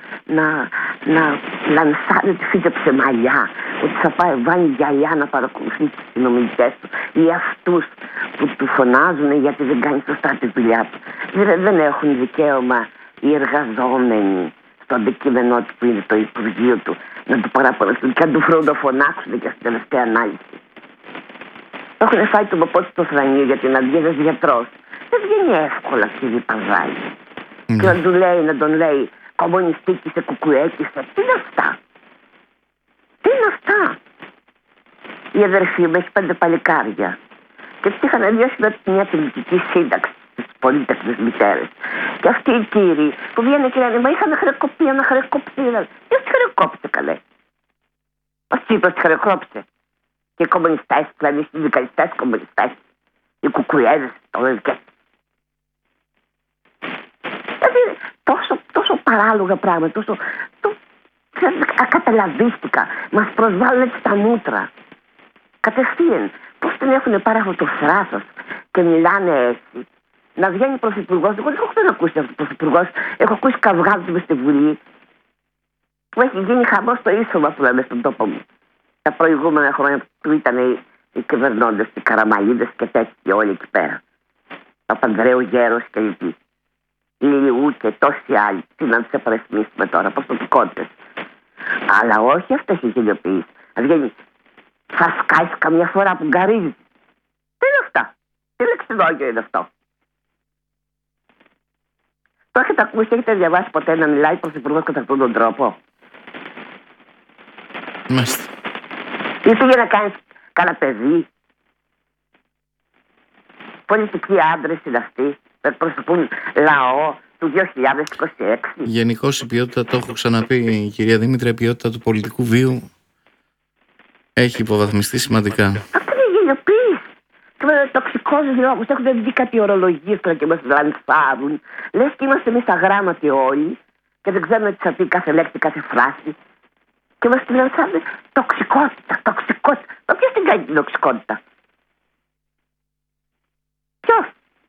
να λανσάρει ότι φύτεψε μαλλιά, ότι θα πάει βάλει γυαλιά να παρακολουθεί τους συνομιλητές του ή αυτούς που του φωνάζουν γιατί δεν κάνει σωστά τη δουλειά του. Δεν έχουν δικαίωμα οι εργαζόμενοι στο αντικείμενό του που είναι το Υπουργείο του να του παραπονεθούν και να του φροντοφωνάξουν και στην τελευταία ανάλυση. Έχουν φάει τον παππού του στο θρανείο για την αντίθεση γιατρός. Δεν βγαίνει εύκολα, κύριε Παζάλη. Και να τον λέει κομμουνιστήκησε, κουκουέκησε. Τι είναι αυτά? Τι είναι αυτά? Η αδερφή μου έχει 5 παλικάρια και τους είχαν αδειώσει με μια πολιτική σύνταξη στις πολίτες μητέρες. Και αυτοί οι κύριοι που βγαίνουν και λένε μα είχαμε χρεοκοπεί, ένα χρεοκοπεί. Ποιος τη χρεοκόπησε, καλέ? Ο Τσίπρας τη χρεοκόπησε. Και οι κομμουνιστές, δηλαδή οι συνδικαλιστές κομμουνιστές, οι κουκουέδες, το λευκές. Δηλαδή τόσο παράλογα πράγματα, τόσο ακαταλαβίστικα. Μας προσβάλλουν έτσι τα μούτρα. Κατευθείαν. Πώς την έχουν πάρει αυτό το θράσος και μιλάνε έτσι. Να βγαίνει πρωθυπουργός. Εγώ δεν έχω ακούσει αυτό το πρωθυπουργός. Έχω ακούσει καυγάδες μες στη Βουλή. Που έχει γίνει χαμός στο ίσωμα που λέμε στον τόπο μου. Τα προηγούμενα χρόνια που ήταν οι κυβερνώντες, οι Καραμαλίδες και τέτοιοι όλοι εκεί πέρα. Ο Παπανδρέου Γέρος και λοιποί. Λιού και τόσοι άλλοι. Τι να τους επαρεθμίσουμε τώρα, προσωπικότητες. Αλλά όχι αυτές οι γελιοποιήσεις. Βγαίνει, θα σκάσει καμιά φορά που γκαρίζει. Τι είναι αυτά? Τι λεξιδόγιο είναι αυτό? Το έχετε ακούσει, έχετε διαβάσει ποτέ να μιλάει πρωθυπουργός κατά αυτόν τον τρόπο? Μάλιστα. Ή πήγε να κάνει κανένα παιδί? Πολιτικοί άντρες είναι αυτοί που εκπροσωπούν λαό του 2026. Γενικώς η ποιότητα, το έχω ξαναπεί κυρία Δήμητρα, η ποιότητα του πολιτικού βίου έχει υποβαθμιστεί σημαντικά. Αυτό είναι γελιοποίηση. Και με τοξικός λόγος έχουν δει κάτι ορολογίες τώρα και μας λανσάρουν. Λες και είμαστε εμείς αγράμματοι όλοι και δεν ξέρουμε τι θα πει κάθε λέξη, κάθε φράση. Και μας τη λανσάρουν τοξικότητα, τοξικότητα. Μα ποιος την κάνει την τοξικότητα? Ποιος?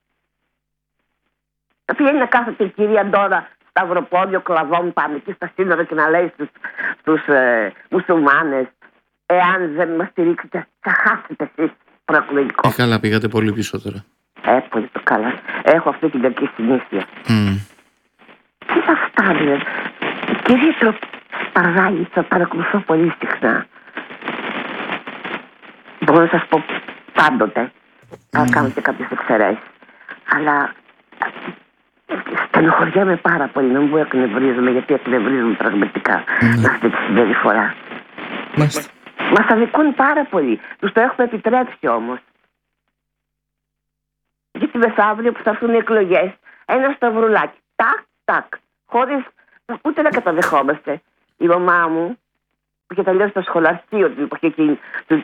Θα πηγαίνει να κάθεται η κυρία Ντόρα σταυροπόδιο κλαβών πάνω εκεί στα σύνορα και να λέει στους μουσουλμάνες εάν δεν μας στηρίξετε θα χάσετε εσείς προεκλογικό. Καλά, πήγατε πολύ πίσω τώρα. Πολύ το καλά. Έχω αυτή την κακή συνήθεια. Τι είναι αυτά, δηλαδή? Κυρία Παρδάλη, θα παρακολουθώ πολύ συχνά. Μπορώ να σας πω πάντοτε. Θα κάνω και κάποιες εξαιρέσεις. Αλλά στενοχωριέμαι πάρα πολύ. Να μου εκνευρίζομαι, γιατί εκνευρίζομαι πραγματικά με αυτή τη συμπεριφορά. Μας αδικούν πάρα πολύ. Τους το έχουμε επιτρέψει όμως. Γιατί μεθαύριο που θα έρθουν οι εκλογές, ένα σταυρουλάκι. Τάκ, τάκ. Χωρίς ούτε να καταδεχόμαστε. Η μαμά μου, που είχε τελειώσει το σχολαστείο την εποχή εκείνη,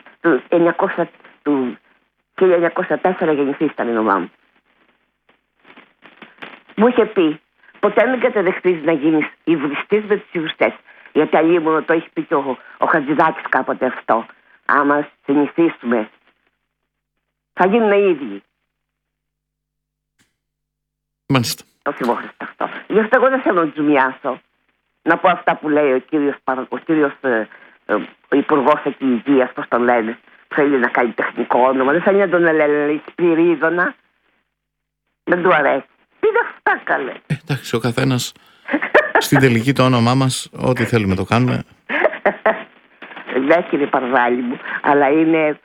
του 1904 γεννηθή ήταν η μαμά μου. Μου είχε πει ποτέ μην καταδεχτείς να γίνεις υβριστής με τους υβριστές. Γιατί αλλήμωνο το έχει πει και ο Χατζηδάκης κάποτε αυτό. Άμα συνηθίσουμε, θα γίνουν οι ίδιοι. Μάλιστα. Το θυμόχριστο αυτό. Γι' αυτό εγώ δεν θέλω να τζουμιάσω. Να πω αυτά που λέει ο κύριος Υπουργός εκεί Υγείας, πώς το λένε. Θέλει να κάνει τεχνικό όνομα. Δεν θέλει να τον λέει Σπυρίδωνα. Δεν του αρέσει. Τι είναι αυτά, καλέ. Εντάξει, ο καθένας στην τελική το όνομά μας, ό,τι θέλουμε το κάνουμε. Δεν κύριε Παρδάλη μου, αλλά είναι...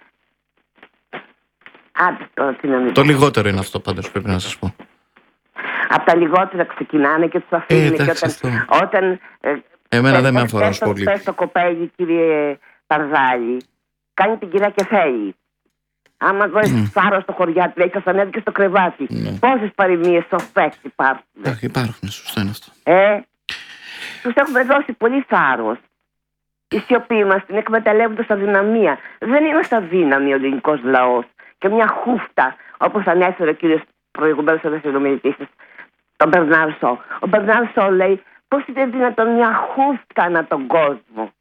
Το λιγότερο είναι αυτό πάντως, πρέπει να σας πω. Από τα λιγότερα ξεκινάνε και τους αφήνουν. Όταν εμένα δεν με αφορά πολύ. Πες το κοπέλι, κύριε Παρδάλη, κάνει την κυρία και θέλει. Άμα δώσεις φάρο στο χωριά του, θα ανέβει και στο κρεβάτι. Πόσες παροιμίες σοφές υπάρχουν. Υπάρχουν, σωστό είναι αυτό. Τους έχουμε δώσει πολύ θάρρος. Οι σιωποί μας την εκμεταλλεύονται στα δυναμία. Δεν είμαστε αδύναμοι ο ελληνικός λαός. Και μια χούφτα, όπως ανέφερε ο κύριος προηγουμένως ο συνομιλητής της, τον Μπερνάρ Σο. Ο Μπερνάρ Σο λέει πώς είναι δυνατόν μια χούφτα ανά τον κόσμο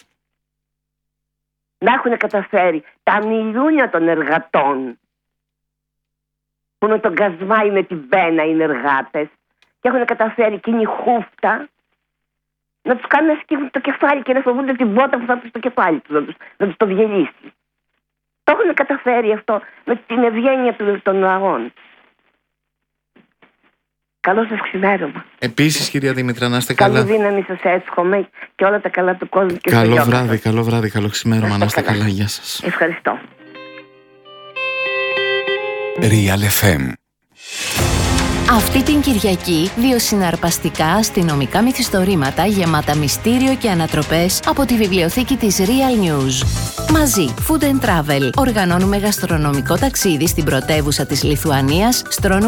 να έχουν καταφέρει τα μιλούνια των εργατών που με τον κασμάι με την πένα είναι εργάτες και έχουν καταφέρει εκείνη η χούφτα να τους κάνουν να σκύβουν το κεφάλι και να φοβούνται την πότα που θα έρθει στο κεφάλι τους, να τους το διελύσει. Το έχουν καταφέρει αυτό με την ευγένεια των λαών. Καλό σας ξημέρωμα. Επίσης, κυρία Δήμητρα, να είστε καλά. Καλή δύναμη σας εύχομαι και όλα τα καλά του κόσμου. Και καλό βράδυ, καλό βράδυ, καλό ξημέρωμα. Να είστε καλά. Γεια σας. Ευχαριστώ. Real FM. Αυτή την Κυριακή, 2 συναρπαστικά αστυνομικά μυθιστορήματα γεμάτα μυστήριο και ανατροπές από τη βιβλιοθήκη της Real News. Μαζί, Food and Travel, οργανώνουμε γαστρονομικό ταξίδι στην πρωτεύουσα της Λιθουανίας, στρώνουμε